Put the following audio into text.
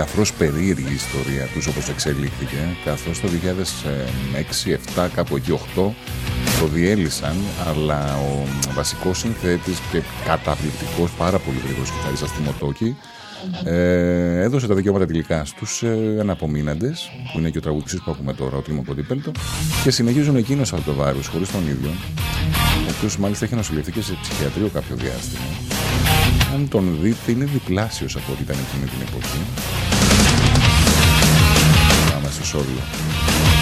ελαφρώς περίεργη η ιστορία τους όπως εξελίχθηκε, καθώς το 2006-2007, κάπου εκεί 8, το διέλυσαν, αλλά ο βασικός συνθέτης και καταπληκτικός, πάρα πολύ γρήγορος κιθαρίστας Τιμωτόκη, έδωσε τα δικαιώματα τηλικά στους αναπομείναντες, που είναι και ο τραγουδιστής που ακούμε τώρα, ο Τρίμο Κοντίπελτο, και συνεχίζουν εκείνος από το βάρος, χωρίς τον ίδιο, ο οποίος μάλιστα έχει νοσηλευτεί και σε ψυχιατρίο κάποιο διάστημα. Αν τον δείτε, είναι διπλάσιος από ό,τι ήταν εκείνη την εποχή. Πάμε στο σόλο.